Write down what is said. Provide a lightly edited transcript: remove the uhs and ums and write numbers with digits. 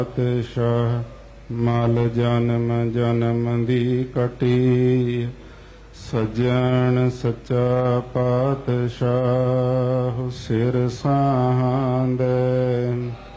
ਪਾਤਸ਼ਾਹ ਮਲ ਜਨਮ ਜਨਮ ਦੀ ਕਟੀ, ਸੱਜਣ ਸੱਚਾ ਪਾਤਸ਼ਾਹ ਸਿਰ ਸਾਂਦੇ।